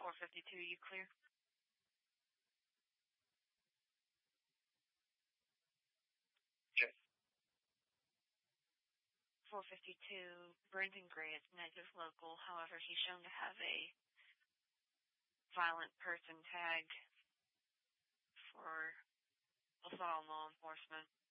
452, you clear? Yes. 452, Brendan Gray is negative local. However, he's shown to have a violent person tag for assault on law enforcement.